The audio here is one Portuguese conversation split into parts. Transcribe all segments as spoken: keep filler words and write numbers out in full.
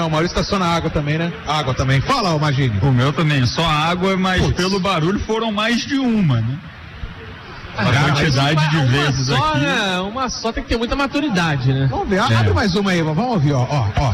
o Maurício tá só na água também, né? Água também. Fala, ô Magini. O meu também, só água, mas Putz. pelo barulho foram mais de uma, né? A ah, quantidade uma, de vezes uma só, aqui. Né? Uma só tem que ter muita maturidade, né? Vamos ver, é. Abre mais uma aí, vamos ouvir, ó, ó, ó.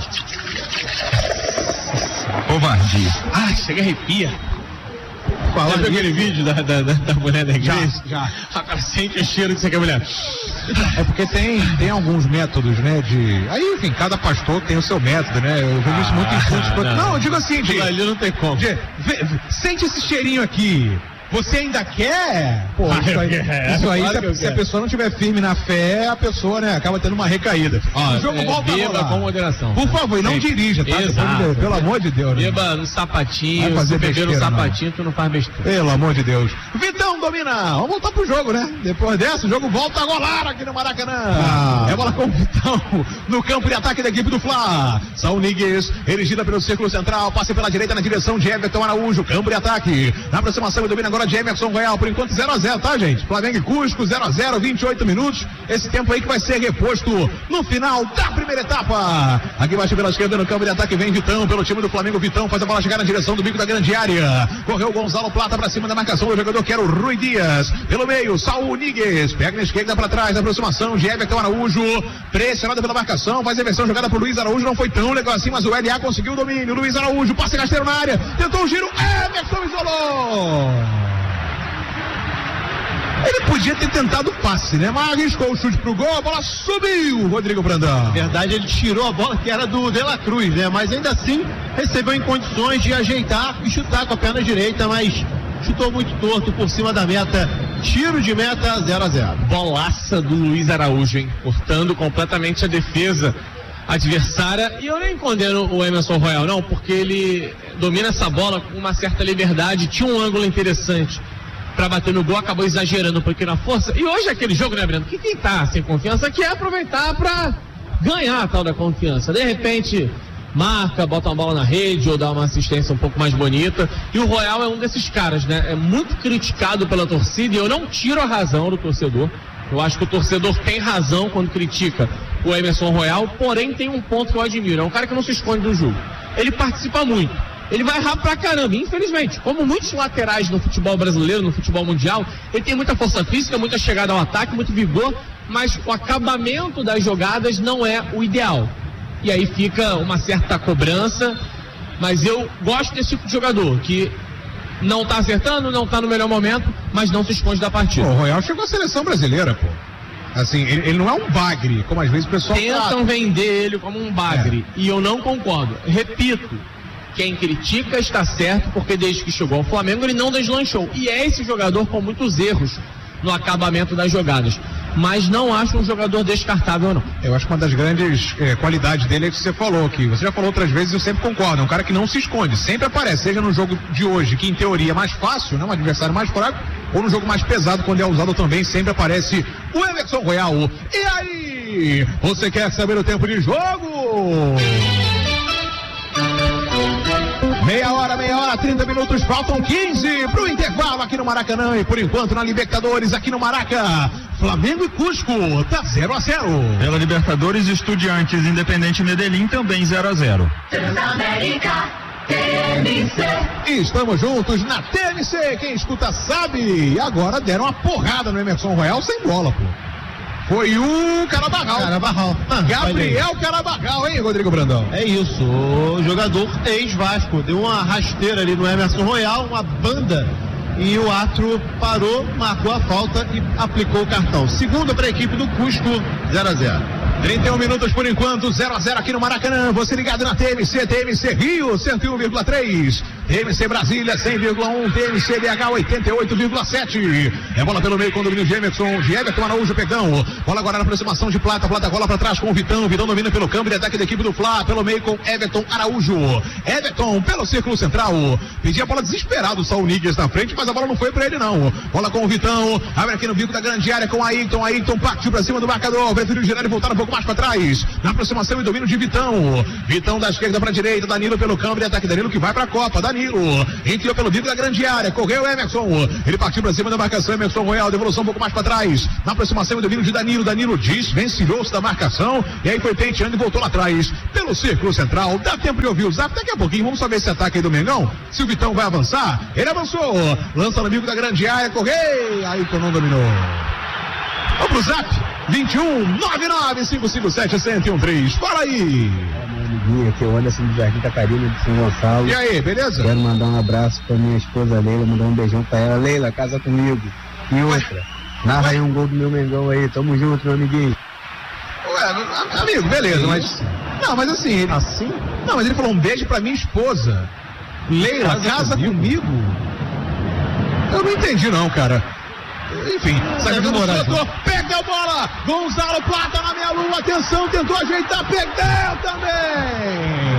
Covardia. Ai, chega a arrepia. Fala, já viu aquele vídeo da, da, da, da mulher da igreja? Já, já. Ela sente o cheiro que você quer, mulher. É porque tem, tem alguns métodos, né, de... Aí, enfim, cada pastor tem o seu método, né? Eu vejo isso muito em cultos. Não, não, eu digo assim, de... Ali não tem como. De, vê, sente esse cheirinho aqui. Você ainda quer? Pô, ah, isso aí, é, isso aí claro se, a, se a pessoa não estiver firme na fé, a pessoa, né, acaba tendo uma recaída. Ó, o jogo é, volta a rolar. com moderação. Por favor, e não Sempre. dirija, tá? Exato. Pelo amor de Deus. Beba né? no sapatinho, se beber no sapatinho, não. Tu não faz besteira. Pelo amor de Deus. Vitão domina. Vamos voltar pro jogo, né? Depois dessa, o jogo volta a golar aqui no Maracanã. Ah. É bola com o Vitão no campo de ataque da equipe do Fla. Saul Niguez, erigida pelo círculo central, passe pela direita na direção de Everton Araújo, campo de ataque. Na aproximação e domina agora de Emerson Royal. Por enquanto zero a zero, tá, gente? Flamengo e Cusco, zero a zero, vinte e oito minutos. Esse tempo aí que vai ser reposto no final da primeira etapa. Aqui baixo pela esquerda no campo de ataque vem Vitão pelo time do Flamengo. Vitão faz a bola chegar na direção do bico da grande área. Correu o Gonzalo Plata pra cima da marcação do jogador que era o Rui Dias. Pelo meio, Saul Niguez. Pega na esquerda pra trás, na aproximação de Everton Araújo. Pressionado pela marcação, faz a inversão jogada pro Luiz Araújo. Não foi tão legal assim, mas o L A conseguiu o domínio. Luiz Araújo, passe rasteiro na área. Tentou o giro. Everton isolou. Ele podia ter tentado o passe, né? Mas arriscou o chute pro gol, a bola subiu, Rodrigo Brandão. Na verdade, ele tirou a bola que era do De La Cruz, né? Mas ainda assim, recebeu em condições de ajeitar e chutar com a perna direita, mas chutou muito torto por cima da meta. Tiro de meta, zero a zero. Bolaça do Luiz Araújo, hein? Cortando completamente a defesa adversária. E eu nem condeno o Emerson Royal, não, porque ele domina essa bola com uma certa liberdade, tinha um ângulo interessante pra bater no gol, acabou exagerando um pouquinho na força. E hoje é aquele jogo, né, Breno? Que quem tá sem confiança quer aproveitar pra ganhar a tal da confiança. De repente, marca, bota uma bola na rede ou dá uma assistência um pouco mais bonita. E o Royal é um desses caras, né? É muito criticado pela torcida e eu não tiro a razão do torcedor. Eu acho que o torcedor tem razão quando critica o Emerson Royal, porém tem um ponto que eu admiro. É um cara que não se esconde do jogo. Ele participa muito. Ele vai errar pra caramba, infelizmente. Como muitos laterais no futebol brasileiro, no futebol mundial, ele tem muita força física, muita chegada ao ataque, muito vigor, mas o acabamento das jogadas não é o ideal. E aí fica uma certa cobrança, mas eu gosto desse tipo de jogador, que não tá acertando, não tá no melhor momento, mas não se esconde da partida. Pô, o Royal chegou à seleção brasileira, pô. Assim, ele, ele não é um bagre, como às vezes o pessoal tentam trata. vender ele como um bagre, é. E eu não concordo. Repito, quem critica está certo, porque desde que chegou ao Flamengo ele não deslanchou. E é esse jogador com muitos erros no acabamento das jogadas. Mas não acho um jogador descartável, não. Eu acho que uma das grandes eh, qualidades dele é que você falou, que você já falou outras vezes e eu sempre concordo. É um cara que não se esconde, sempre aparece, seja no jogo de hoje, que em teoria é mais fácil, né, um adversário mais fraco, ou no jogo mais pesado, quando é usado também, sempre aparece o Emerson Royal. E aí, você quer saber o tempo de jogo? Meia hora, meia hora, trinta minutos, faltam quinze pro intervalo aqui no Maracanã e por enquanto na Libertadores aqui no Maraca, Flamengo e Cusco, tá zero a zero. Pela Libertadores, Estudiantes, Independente Medellín também zero a zero. Transamérica, T N C. Estamos juntos na T N C, quem escuta sabe. E agora deram uma porrada no Emerson Royal sem bola, pô. Foi o Carabarral. Carabarral. Ah, Gabriel Carabarral, hein, Rodrigo Brandão? É isso, o jogador ex-Vasco deu uma rasteira ali no Emerson Royal, uma banda, e o árbitro parou, marcou a falta e aplicou o cartão. Segunda para a equipe do Cusco, zero a zero. trinta e um minutos por enquanto, zero a zero aqui no Maracanã. Você ligado na T M C, T M C Rio, cento e um vírgula três. T M C Brasília, cem vírgula um. T M C B H, oitenta e oito vírgula sete. É bola pelo meio com o domínio de Emerson, de Everton Araújo, perdão. Bola agora na aproximação de Plata. Plata bola pra trás com o Vitão. Vitão domina pelo campo de ataque da equipe do Fla. Pelo meio com Everton Araújo. Everton pelo círculo central. Pedia a bola desesperado, o Saul Niguez na frente, mas a bola não foi pra ele não. Bola com o Vitão. Abre aqui no bico da grande área com Ayrton. Ayrton partiu pra cima do marcador. Preferiu girar e voltar um pouco mais para trás, na aproximação e domínio de Vitão. Vitão da esquerda para a direita, Danilo pelo campo de ataque, Danilo que vai para a Copa, Danilo Danilo. Enfiou pelo bico da grande área. Correu Emerson. Ele partiu pra cima da marcação. Emerson Royal. Devolução um pouco mais pra trás. Na aproximação, o domínio de Danilo. Danilo desvencilhou-se da marcação. E aí foi penteando e voltou lá atrás. Pelo círculo central. Dá tempo de ouvir o zap daqui a pouquinho. Vamos saber esse ataque aí do Mengão. Se o Vitão vai avançar. Ele avançou. Lança no bico da grande área. Correu. Aí que não dominou. Vamos pro zap. vinte e um, nove nove cinco cinco sete, zero um três. Fala aí. Aqui é o Anderson do Jardim Catarina, de São Gonçalo. E aí, beleza? Quero mandar um abraço pra minha esposa Leila, mandar um beijão pra ela. Leila, casa comigo. E outra, narra aí um gol do meu Mengão aí. Tamo junto, meu amiguinho. Ué, amigo, beleza, mas... Não, mas assim... Ele... Assim? Não, mas ele falou um beijo pra minha esposa. Leila, casa, casa comigo? comigo? Eu não entendi não, cara. Enfim, sai do setor, pega a bola, Gonzalo Plata na meia lua, atenção, tentou ajeitar, perdeu também.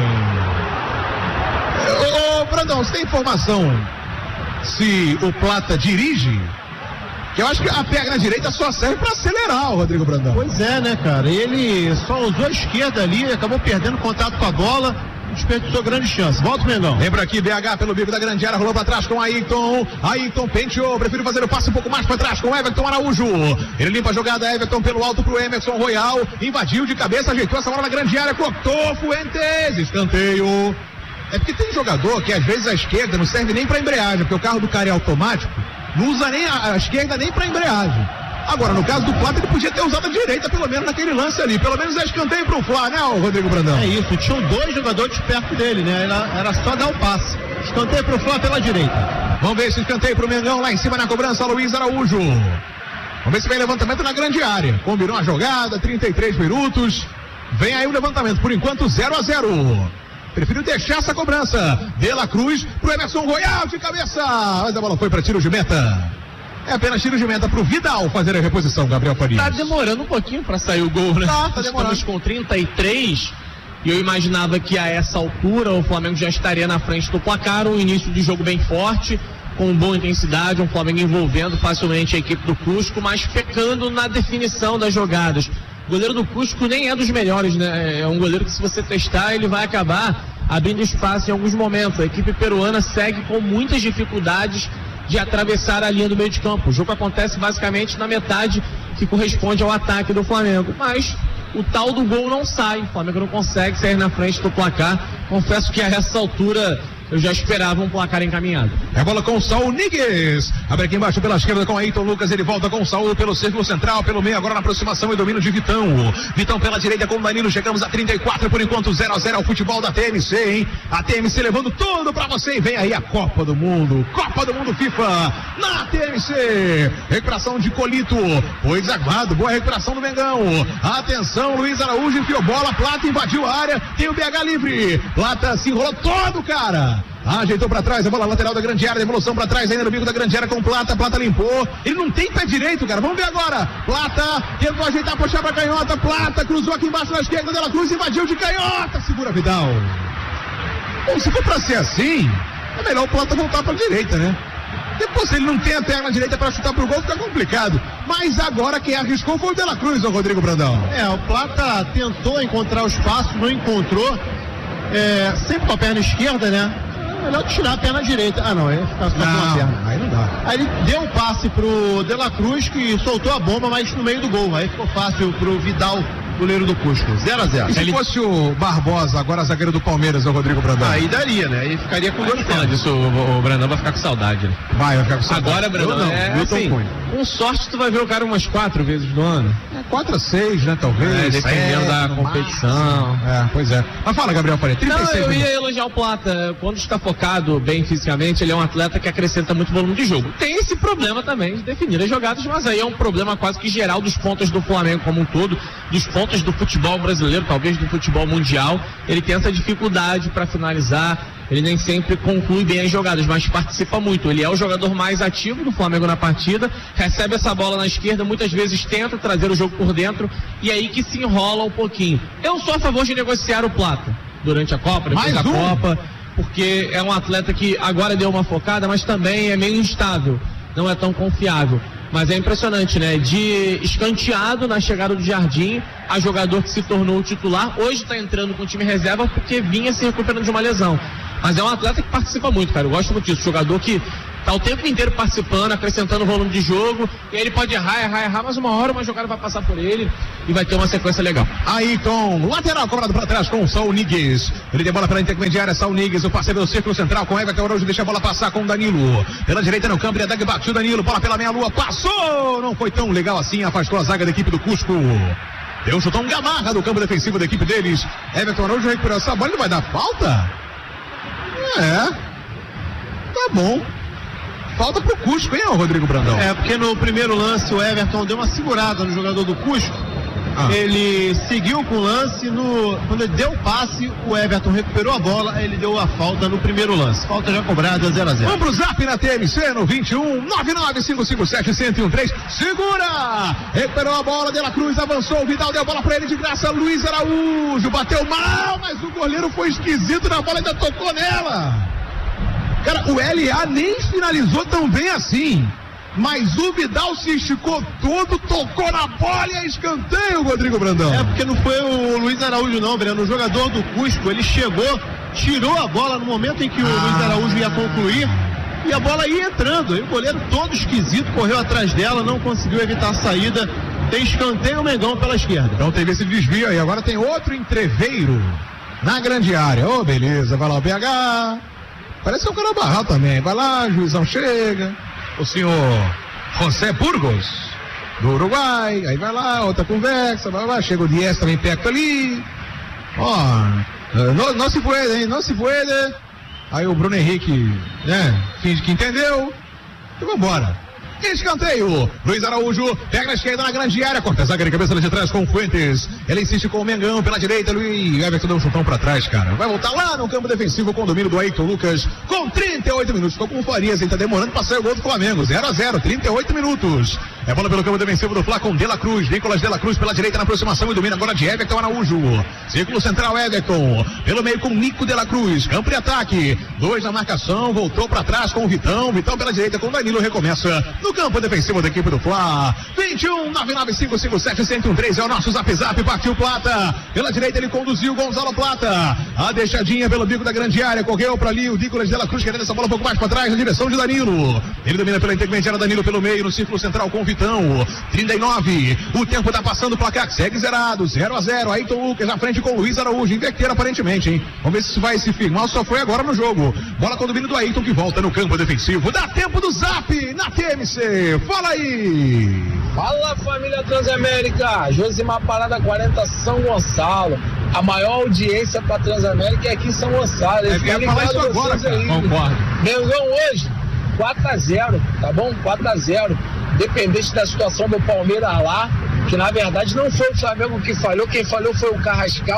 Ô, ô Brandão, você tem informação se o Plata dirige? Que eu acho que a pega na direita só serve para acelerar o Rodrigo Brandão. Pois é, né, cara, ele só usou a esquerda ali, acabou perdendo contato com a bola. Desperdiçou grande chance. Volta o Mengão. Lembra aqui, B H pelo bico da grande área, rolou pra trás com Ayrton. Ayrton penteou, prefiro fazer o passe um pouco mais pra trás com Everton Araújo. Ele limpa a jogada, Everton pelo alto pro Emerson Royal. Invadiu de cabeça, ajeitou essa bola na grande área, cortou, Fuentes, escanteio. É porque tem jogador que às vezes a esquerda não serve nem pra embreagem, porque o carro do cara é automático, não usa nem a, a esquerda nem pra embreagem. Agora, no caso do Plata, ele podia ter usado a direita, pelo menos naquele lance ali. Pelo menos é escanteio pro Flá, né, o Rodrigo Brandão? É isso, tinham dois jogadores perto dele, né? Era, era só dar o passe. Escanteio pro Flá pela direita. Vamos ver esse escanteio pro Mengão lá em cima na cobrança, Luiz Araújo. Vamos ver se vem levantamento na grande área. Combinou a jogada, trinta e três minutos. Vem aí o levantamento, por enquanto zero a zero. Prefiro deixar essa cobrança. De La Cruz pro Emerson Royal de cabeça. Mas a bola foi para tiro de meta. É apenas tiro de meta pro Vidal fazer a reposição, Gabriel Farias. Tá demorando um pouquinho pra sair o gol, né? Tá, tá demorando. Estamos com trinta e três e eu imaginava que a essa altura o Flamengo já estaria na frente do placar, um início de jogo bem forte, com boa intensidade, um Flamengo envolvendo facilmente a equipe do Cusco, mas pecando na definição das jogadas. O goleiro do Cusco nem é dos melhores, né? É um goleiro que, se você testar, ele vai acabar abrindo espaço em alguns momentos. A equipe peruana segue com muitas dificuldades de atravessar a linha do meio de campo. O jogo acontece basicamente na metade que corresponde ao ataque do Flamengo, mas o tal do gol não sai, o Flamengo não consegue sair na frente do placar. Confesso que a essa altura eu já esperava um placar encaminhado. É bola com o Saul Nigues. Abre aqui embaixo pela esquerda com Ayrton Lucas. Ele volta com o Saul pelo círculo central, pelo meio, agora na aproximação e domínio de Vitão. Vitão pela direita com o Danilo. Chegamos a trinta e quatro por enquanto, zero a zero ao futebol da T M C, hein? A T M C levando tudo pra você. E vem aí a Copa do Mundo. Copa do Mundo FIFA na T M C. Recuperação de Colito. Foi desaguado. Boa recuperação do Mengão. Atenção, Luiz Araújo enfiou bola. Plata invadiu a área. Tem o B H livre. Plata se enrolou todo, cara. Ah, ajeitou pra trás, a bola lateral da grande área, devolução pra trás, ainda no bico da grande área com Plata, Plata limpou, ele não tem pé direito, cara, vamos ver agora, Plata, tentou ajeitar, puxar pra canhota, Plata, cruzou aqui embaixo na esquerda, De La Cruz, invadiu de canhota, segura Vidal. Bom, se for pra ser assim, é melhor o Plata voltar pra direita, né? Depois, se ele não tem a perna direita pra chutar pro gol, fica complicado. Mas agora quem arriscou foi o De La Cruz, o Rodrigo Brandão. É, o Plata tentou encontrar o espaço, não encontrou, é, sempre com a perna esquerda, né? Melhor tirar a perna direita. Ah, não, aí ficar só com a perna. Aí não dá. Aí ele deu um passe pro De La Cruz, que soltou a bomba, mas no meio do gol. Aí ficou fácil pro Vidal, goleiro do Cusco. zero a zero. E se ele... fosse o Barbosa, agora zagueiro do Palmeiras, o Rodrigo Brandão? Aí daria, né? Aí ficaria com dois fala disso, o, o Brandão vai ficar com saudade, né? Vai, vai ficar com saudade. Agora, Brandão, não, é assim, com sorte tu vai ver o cara umas quatro vezes no ano. É, quatro a seis, né, talvez. É, dependendo é, da competição. É, pois é. Mas fala, Gabriel Faria, trinta e seis. Não, eu ia elogiar o Plata. Quando está focado bem fisicamente, ele é um atleta que acrescenta muito volume de jogo. Tem esse problema também de definir as jogadas, mas aí é um problema quase que geral dos pontos do Flamengo como um todo, dos pontos do futebol brasileiro, talvez do futebol mundial. Ele tem essa dificuldade para finalizar, ele nem sempre conclui bem as jogadas, mas participa muito. Ele é o jogador mais ativo do Flamengo na partida, recebe essa bola na esquerda, muitas vezes tenta trazer o jogo por dentro, e aí que se enrola um pouquinho. Eu sou a favor de negociar o Plata durante a Copa, depois mais da um. Copa, porque é um atleta que agora deu uma focada, mas também é meio instável, não é tão confiável. Mas é impressionante, né? De escanteado na chegada do Jardim, a jogador que se tornou titular, hoje está entrando com o time reserva porque vinha se recuperando de uma lesão. Mas é um atleta que participa muito, cara. Eu gosto muito disso. Jogador que tá o tempo inteiro participando, acrescentando volume de jogo. E aí ele pode errar, errar, errar, mas uma hora uma jogada vai passar por ele e vai ter uma sequência legal. Ayrton, lateral cobrado para trás com o Saul Niguez. Ele tem bola pela intermediária, Saul Niguez, o parceiro do círculo central com Everton Araújo, deixa a bola passar com o Danilo. Pela direita no campo, ele bateu o Danilo, bola pela meia-lua, passou! Não foi tão legal assim, afastou a zaga da equipe do Cusco. Deu um chutão gamarra do campo defensivo da equipe deles. Everton Araújo recuperou essa bola, ele vai dar falta? É, tá bom. Falta pro Cusco, hein, Rodrigo Brandão? É, porque no primeiro lance o Everton deu uma segurada no jogador do Cusco. Ah. Ele seguiu com o lance, no, quando ele deu o passe, o Everton recuperou a bola, ele deu a falta no primeiro lance. Falta já cobrada, zero a zero. Vamos pro zap na T M C no vinte e um, nove nove cinco cinco sete, um zero um três. Segura! Recuperou a bola, De La Cruz avançou, o Vidal deu a bola pra ele de graça, Luiz Araújo bateu mal, mas o goleiro foi esquisito na bola, ainda tocou nela. Cara, o L A nem finalizou tão bem assim, mas o Vidal se esticou todo, tocou na bola e é escanteio, Rodrigo Brandão. É, porque não foi o Luiz Araújo não, Breno, o jogador do Cusco, ele chegou, tirou a bola no momento em que o ah. Luiz Araújo ia concluir e a bola ia entrando, e o goleiro todo esquisito, correu atrás dela, não conseguiu evitar a saída, tem escanteio o Mengão pela esquerda. Então teve esse desvio aí, agora tem outro entreveiro na grande área, ô oh, beleza, vai lá o B H... Parece o cara Barral também. Vai lá, juizão chega. O senhor José Burgos, do Uruguai. Aí vai lá, outra conversa. Vai lá, chega o Dias também perto ali. Ó, não, não se puede, hein? Não se puede. Aí o Bruno Henrique, né? Finge que entendeu. E vambora. Escanteio, Luiz Araújo pega na esquerda na grande área, corta a zaga de cabeça de trás com o Fuentes, ele insiste com o Mengão pela direita, Luiz Everton deu um chutão pra trás, cara, vai voltar lá no campo defensivo com o domínio do Ayrton Lucas, com trinta e oito minutos, ficou com o Farias, ele tá demorando pra sair o gol do Flamengo, zero a zero, trinta e oito minutos, é bola pelo campo defensivo do Fla com De La Cruz, Nicolas De La Cruz pela direita na aproximação e domina agora de Everton Araújo, círculo central Everton, pelo meio com Nico De La Cruz, campo de ataque, dois na marcação, voltou pra trás com o Vitão, Vitão pela direita com o Danilo, recomeça no campo defensivo da equipe do Fla, vinte e um, nove nove cinco cinco sete, um zero um três é o nosso zap zap, partiu Plata, pela direita ele conduziu Gonzalo Plata, a deixadinha pelo bico da grande área, correu para ali o Nicolas De La Cruz, querendo essa bola um pouco mais para trás, na direção de Danilo, ele domina pela intermediária, Danilo pelo meio, no círculo central com o Vitão, trinta e nove, o tempo tá passando, o placar segue zerado, zero a zero, Ayrton Lucas na frente com o Luiz Araújo, inverter aparentemente, hein, vamos ver se isso vai se firmar, só foi agora no jogo, bola com o domínio do Ayrton que volta no campo defensivo, dá tempo do zap na T M C, fala aí! Fala família Transamérica, Josimar Parada quarenta São Gonçalo, a maior audiência para Transamérica é aqui em São Gonçalo. É, quero falar isso agora, cara. Aí. Concordo. Mengão hoje, quatro a zero, tá bom? quatro a zero, dependente da situação do Palmeiras lá, que na verdade não foi o Flamengo que falhou, quem falhou foi o Carrascal,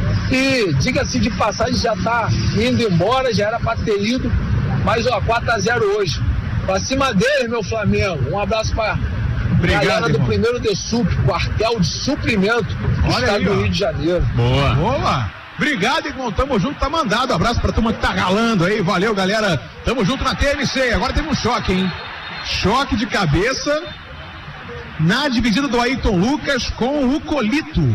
e diga-se de passagem, já tá indo embora, já era para ter ido, mas ó, quatro a zero hoje. Pra cima dele, meu Flamengo. Um abraço pra Obrigado, galera do irmão. primeiro D Sup, quartel de suprimento do Olha estado aí, do ó. Rio de Janeiro. Boa. Boa. Obrigado, irmão. Tamo junto, tá mandado. Abraço pra turma que tá ralando aí. Valeu, galera. Tamo junto na T M C. Agora temos um choque, hein? Choque de cabeça na dividida do Ayrton Lucas com o Colito.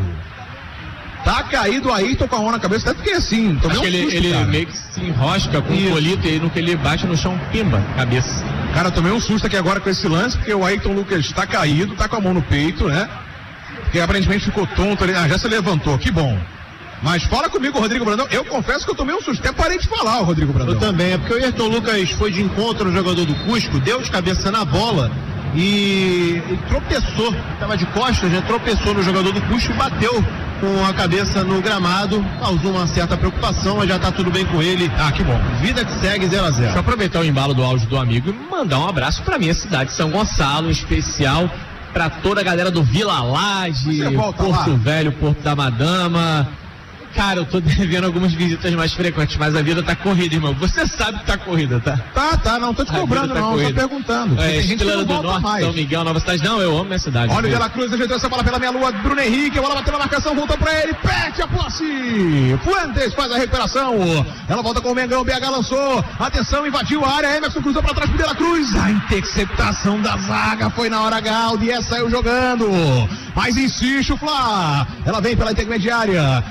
Tá caído o Ayrton com a mão na cabeça, até porque assim, tomei Acho um que ele, susto, ele cara. meio que se enrosca com Isso. o Colito e aí no que ele bate no chão, pimba, cabeça. Cara, tomei um susto aqui agora com esse lance, porque o Ayrton Lucas tá caído, tá com a mão no peito, né? Porque aparentemente ficou tonto ali. Ah, já se levantou, que bom. Mas fala comigo, Rodrigo Brandão. Eu confesso que eu tomei um susto, até parei de falar, o Rodrigo Brandão. Eu também, é porque o Ayrton Lucas foi de encontro no jogador do Cusco, deu de cabeça na bola e, e tropeçou, estava de costas, já tropeçou no jogador do Cusco e bateu com a cabeça no gramado, causou uma certa preocupação, mas já tá tudo bem com ele. Ah, que bom. Vida que segue, zero a zero. Deixa eu aproveitar o embalo do áudio do amigo e mandar um abraço pra minha cidade, São Gonçalo, em especial pra toda a galera do Vila Laje, Porto lá. Velho, Porto da Madama. Cara, eu tô devendo algumas visitas mais frequentes, mas a vida tá corrida, irmão. Você sabe que tá corrida, tá? Tá, tá, não tô te A cobrando, vida tá não, corrida. só perguntando. É, Tem gente que Estrela não do volta Norte, mais. São Miguel, Nova Cidade. Não, eu amo minha cidade. Olha o De La Cruz, ajeitou essa bola pela meia lua, Bruno Henrique, a bola bateu na marcação, voltou pra ele, perde a posse. Fuentes faz a recuperação. Ela volta com o Mengão, B H lançou, atenção, invadiu a área, Emerson cruzou pra trás pro De La Cruz. A interceptação da zaga foi na hora H, o Dias saiu jogando. Mas insiste o Fla. Ela vem pela intermediária, a triangulação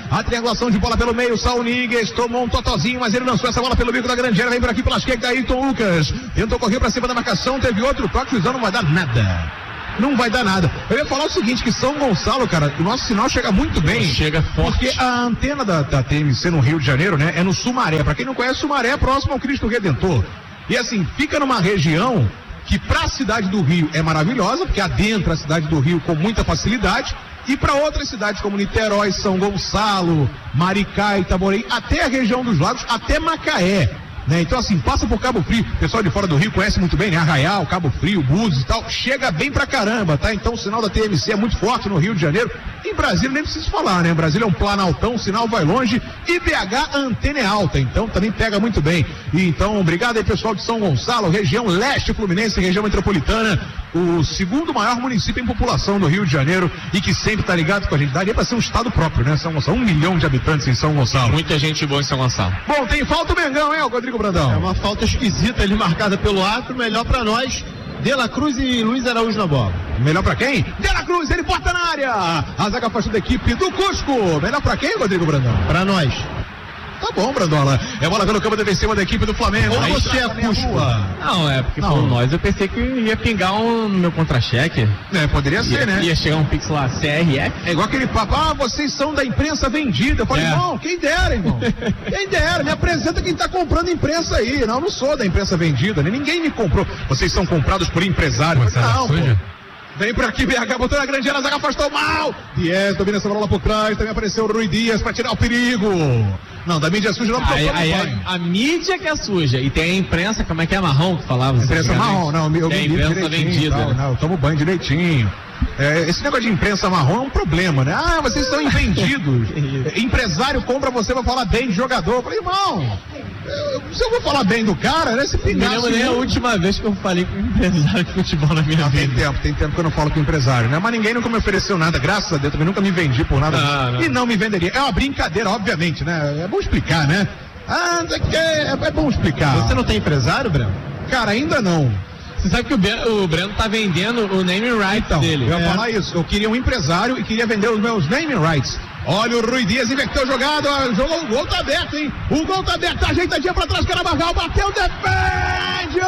circulação de bola pelo meio, Saul Niguez tomou um totozinho, mas ele lançou essa bola pelo bico da grande área, vem por aqui pela esquerda, Ayrton Lucas, tentou correr pra cima da marcação, teve outro toque, o juizão não vai dar nada. Não vai dar nada. Eu ia falar o seguinte, que São Gonçalo, cara, o nosso sinal chega muito bem. Chega forte. Porque a antena da, da T M C no Rio de Janeiro, né, é no Sumaré. Pra quem não conhece, Sumaré é próximo ao Cristo Redentor. E assim, fica numa região que pra cidade do Rio é maravilhosa, porque adentra a cidade do Rio com muita facilidade. E para outras cidades como Niterói, São Gonçalo, Maricá, Itaboraí, até a região dos Lagos, até Macaé. Né? Então assim, passa por Cabo Frio, o pessoal de fora do Rio conhece muito bem, né? Arraial, Cabo Frio, Búzios e tal, chega bem pra caramba, tá? Então o sinal da T M C é muito forte no Rio de Janeiro. Em Brasília nem preciso falar, né? Brasília é um planaltão, o sinal vai longe, e B H a antena é alta, então também pega muito bem. E então, obrigado aí pessoal de São Gonçalo, região leste fluminense, região metropolitana, o segundo maior município em população do Rio de Janeiro e que sempre tá ligado com a gente. Daria pra ser um estado próprio, né? São Gonçalo, um milhão de habitantes em São Gonçalo. Muita gente boa em São Gonçalo. Bom, tem falta o Mengão, hein, Rodrigo Brandão? É uma falta esquisita ali marcada pelo árbitro, melhor pra nós, De La Cruz e Luiz Araújo na bola. Melhor pra quem? De La Cruz, ele porta na área. A zaga faixa da equipe do Cusco. Melhor pra quem, Rodrigo Brandão? Pra nós. Tá bom, Brandola. É bola pelo campo defensivo da equipe do Flamengo. Ou Aí você é Cusco? Não, é porque Não. por nós eu pensei que ia pingar um no meu contra-cheque. É, poderia ser, Ia, né? ia chegar um pix lá, C R F. É igual aquele papo, ah, vocês são da imprensa vendida. Eu falei, É. irmão, quem dera, irmão. Quem dera, me apresenta quem tá comprando imprensa aí. Não, eu não sou da imprensa vendida, né? Ninguém me comprou. Vocês são comprados por empresário. Você não, era suja? pô. Vem por aqui, B H, botou na grande área, a zaga afastou mal. Dias domina essa bola por trás, também apareceu o Rui Dias pra tirar o perigo. Não, da mídia suja não, porque Aí, eu tô no aí banho. a, a mídia que é suja. E tem a imprensa, como é que é marrom que falava? Imprensa marrom, não, eu Tem a me imprensa direitinho, vendida. tal, não, eu tomo banho direitinho. É, esse negócio de imprensa marrom é um problema, né? Ah, vocês são vendidos. Empresário compra você pra falar bem de jogador. Eu falei, irmão, eu- se eu vou falar bem do cara, né? Se Não me pingasse... lembro nem a última vez que eu falei com um empresário de futebol na minha Não, tem vida. tempo, tem tempo que eu não falo com empresário, né? Mas ninguém nunca me ofereceu nada, graças a Deus, também nunca me vendi por nada Não, disso. não. E não me venderia. É uma brincadeira, obviamente, né? É bom explicar, né? Ah, não sei o quê, é, é bom explicar. Você não tem empresário, Breno? Cara, ainda não. Você sabe que o, Be- o Breno tá vendendo o naming rights Então, dele. eu ia É. falar isso. Eu queria um empresário e queria vender os meus naming rights. Olha o Rui Dias, inverteu a jogada, ó, jogou, o gol tá aberto, hein? O gol tá aberto, tá ajeitadinho pra trás, Carabarral, bateu, defende,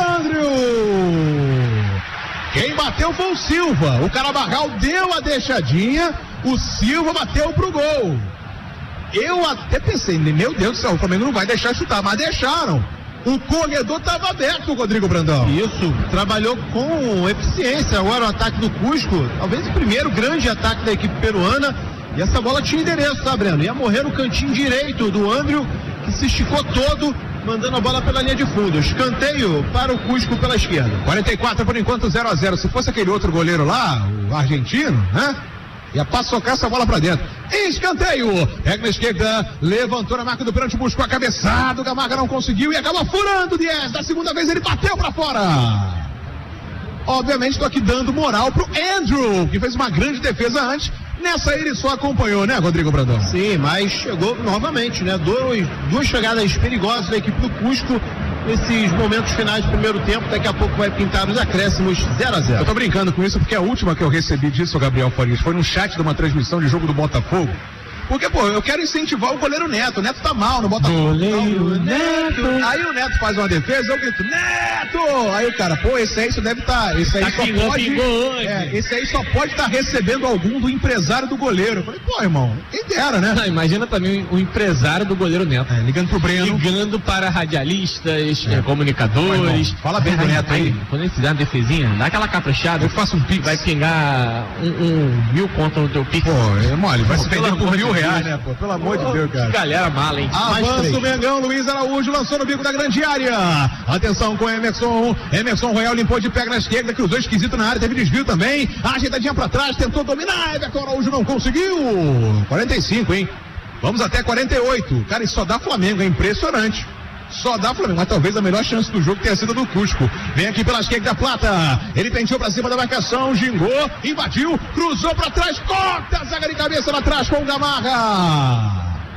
Andrew! Quem bateu foi o Silva. O Carabarral deu a deixadinha, o Silva bateu pro gol. Eu até pensei, meu Deus do céu, o Flamengo não vai deixar chutar, mas deixaram. O corredor estava aberto, Rodrigo Brandão. Isso, trabalhou com eficiência. Agora o ataque do Cusco, talvez o primeiro grande ataque da equipe peruana. E essa bola tinha endereço, tá, Breno? Ia morrer no cantinho direito do Andrew, que se esticou todo, mandando a bola pela linha de fundo. Escanteio para o Cusco pela esquerda. quarenta e quatro por enquanto, zero a zero. Se fosse aquele outro goleiro lá, o argentino, né? Ia paçocar essa bola pra dentro. Escanteio. Pega na esquerda, levantou na marca do pênalti, buscou a cabeçada, o Gamarra não conseguiu e acaba furando o Dias. Da segunda vez ele bateu pra fora. Obviamente estou aqui dando moral pro Andrew, que fez uma grande defesa antes. Nessa ele só acompanhou, né, Rodrigo Brandão? Sim, mas chegou novamente, né? Dois, duas chegadas perigosas da equipe do Cusco nesses momentos finais do primeiro tempo. Daqui a pouco vai pintar os acréscimos zero a Eu zero. tô brincando com isso porque a última que eu recebi disso, Gabriel Farias, foi no chat de uma transmissão de jogo do Botafogo. Porque, pô, eu quero incentivar o goleiro Neto. O Neto tá mal no Botafogo. Goleiro Então, Neto. Aí o Neto faz uma defesa, eu grito, Neto! Aí o cara, pô, esse aí só deve estar. Tá, esse aí Tá só pingou, pode. pingou hoje. É, esse aí só pode estar tá recebendo algum do empresário do goleiro. Eu falei, pô, irmão, quem dera, né? Não, imagina também o empresário do goleiro Neto. É, ligando pro Breno. Ligando para radialistas, eh, comunicadores. Vai, fala bem do Ai, Neto aí. ai, Quando ele fizer uma defesinha, dá aquela caprichada. Eu faço um pix. Vai pingar um, um mil conto no teu pix. Pô, é mole, vai Pô, se pelo perder por amor mil de reais, Deus. né, pô? Pelo amor de Pô, Deus, que cara. galera mala, hein? Avança o Mengão, Luiz Araújo lançou no bico da grande área. Atenção com Emerson. Emerson Royal limpou de pé na esquerda, cruzou esquisito na área, teve desvio também. Ajeitadinha pra trás, tentou dominar. Everton Araújo não conseguiu. quarenta e cinco, hein? Vamos até quarenta e oito. Cara, isso só dá Flamengo, é impressionante. Só dá Flamengo, mas talvez a melhor chance do jogo tenha sido do Cusco. Vem aqui pela esquerda, Plata. Ele penteou pra cima da marcação, gingou, invadiu, cruzou pra trás, corta a zaga de cabeça lá atrás com o Gamarra.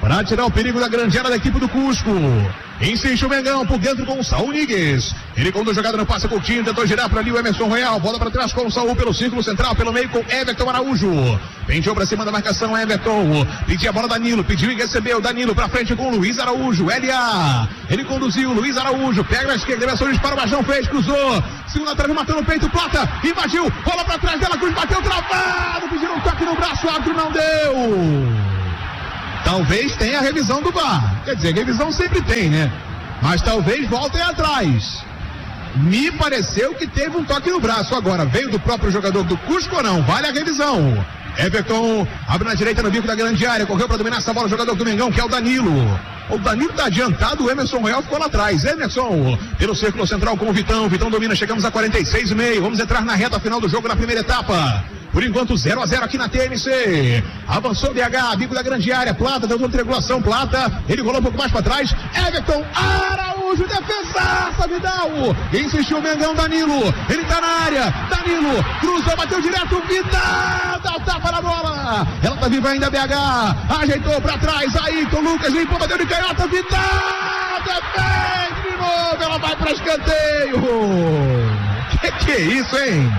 para tirar o perigo da grande área da equipe do Cusco. Insiste o Mengão por dentro com o Saul Nigues. Ele conduz jogada no passe Coutinho, tentou girar para ali o Emerson Royal. Bola para trás com o Saul pelo círculo central, pelo meio com Everton Araújo. Penteou para cima da marcação Everton. Pediu a bola Danilo, pediu e recebeu. Danilo para frente com o Luiz Araújo. L A. Ele conduziu, Luiz Araújo. Pega na esquerda, Emerson dispara, o Bajão fez, cruzou. Segunda trave, matando o peito, Plata. Invadiu, bola para trás dela, Cruz bateu travado. Pediram um toque no braço, o árbitro não deu. Talvez tenha a revisão do V A R. Quer dizer, revisão sempre tem, né? Mas talvez voltem atrás. Me pareceu que teve um toque no braço. Agora, veio do próprio jogador do Cusco ou não? Vale a revisão. Everton abre na direita no bico da grande área. Correu para dominar essa bola o jogador do Mengão, que é o Danilo. O Danilo tá adiantado, o Emerson Royal ficou lá atrás. Emerson, pelo círculo central com o Vitão. Vitão domina, chegamos a quarenta e seis e meio. Vamos entrar na reta final do jogo na primeira etapa. Por enquanto, zero a zero aqui na T M C. Avançou o B H, bico da grande área. Plata, deu triangulação, Plata. Ele rolou um pouco mais para trás. Everton Araújo, defesaça, Vidal. Insistiu o Mengão, Danilo. Ele tá na área. Danilo, cruzou, bateu direto. Vidal, dá o tapa na bola. Ela tá viva ainda, B H. Ajeitou para trás. Ayrton Lucas limpou, bateu de canhota. Vidal, defende de novo. Ela vai para escanteio. Que que é isso, hein?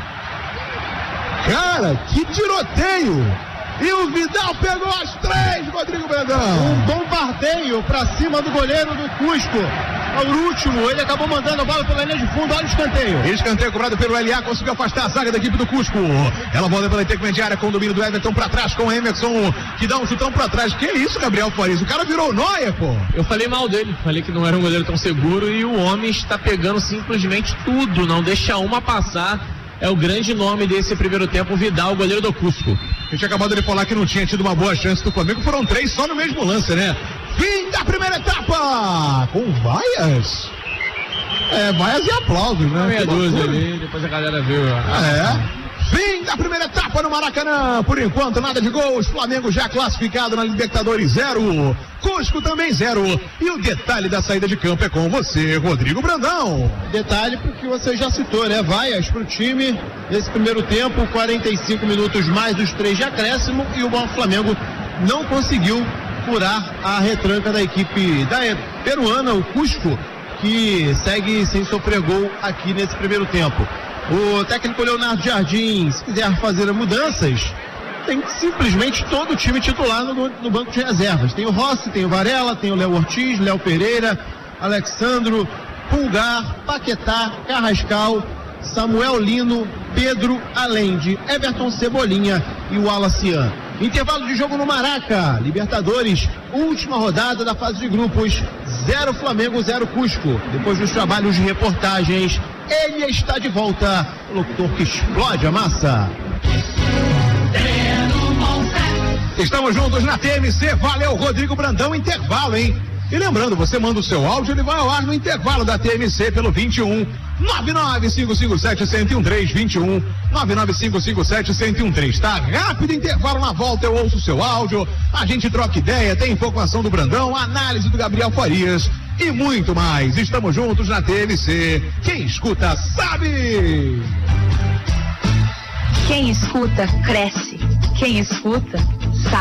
Cara, que tiroteio! E o Vidal pegou as três, Rodrigo Brandão. Um bombardeio pra cima do goleiro do Cusco. Ao último, ele acabou mandando a bola pela linha de fundo. Olha o escanteio. Escanteio cobrado pelo L A, conseguiu afastar a zaga da equipe do Cusco. Ela volta pela intermediária com o domínio do Everton pra trás, com o Emerson, que dá um chutão pra trás. Que isso, Gabriel Farias? O cara virou Neuer, pô. Eu falei mal dele, falei que não era um goleiro tão seguro e o homem está pegando simplesmente tudo, não deixa uma passar. É o grande nome desse primeiro tempo, o Vidal, o goleiro do Cusco. A gente acabou de falar que não tinha tido uma boa chance do Flamengo, foram três só no mesmo lance, né? Fim da primeira etapa, com vaias. É, vaias e aplausos, né? Meia dúzia ali, depois a galera viu. É. Fim da primeira etapa no Maracanã. Por enquanto, nada de gols. Flamengo já classificado na Libertadores, zero. Cusco também zero. E o detalhe da saída de campo é com você, Rodrigo Brandão. Detalhe porque você já citou, né? Vaias pro time nesse primeiro tempo, quarenta e cinco minutos mais os três de acréscimo, e o Flamengo não conseguiu furar a retranca da equipe da peruana, o Cusco, que segue sem sofrer gol aqui nesse primeiro tempo. O técnico Leonardo Jardim, se quiser fazer mudanças, tem simplesmente todo o time titular no, no banco de reservas. Tem o Rossi, tem o Varela, tem o Léo Ortiz, Léo Pereira, Alexandro, Pulgar, Paquetá, Carrascal, Samuel Lino, Pedro, além de Everton Cebolinha e o Wallace. Intervalo de jogo no Maraca, Libertadores, última rodada da fase de grupos, zero Flamengo, zero Cusco. Depois dos trabalhos de reportagens, ele está de volta, o locutor que explode a massa. Estamos juntos na T M C, valeu Rodrigo Brandão, intervalo, hein? E lembrando, você manda o seu áudio, ele vai ao ar no intervalo da T M C pelo vinte e um, nove nove cinco cinco sete, um zero um três, vinte e um, nove nove cinco cinco sete, um zero um três. Tá rápido intervalo, na volta eu ouço o seu áudio, a gente troca ideia, tem informação do Brandão, análise do Gabriel Farias e muito mais. Estamos juntos na T M C. Quem escuta sabe! Quem escuta cresce. Quem escuta